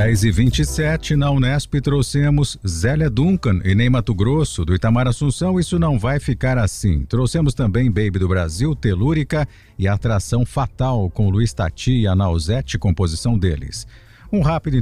10h27, na Unesp trouxemos Zélia Duncan e Ney Matogrosso, do Itamar Assunção, Isso Não Vai Ficar Assim. Trouxemos também Baby do Brasil, Telúrica e Atração Fatal, com Luiz Tati e a Nausete, composição deles. Um rápido